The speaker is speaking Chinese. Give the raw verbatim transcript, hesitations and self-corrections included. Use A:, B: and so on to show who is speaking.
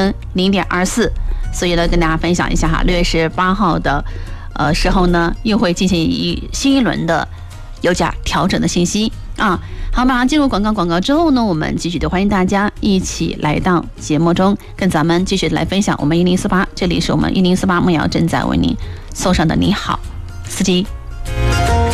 A: 升零点二四，所以呢，跟大家分享一下哈，六月十八号的呃时候呢，又会进行一新一轮的油价调整的信息啊。好，马上进入广告，广告之后呢，我们继续的欢迎大家一起来到节目中，跟咱们继续来分享我们一零四八，这里是我们一零四八梦瑶正在为您送上的你好，司机。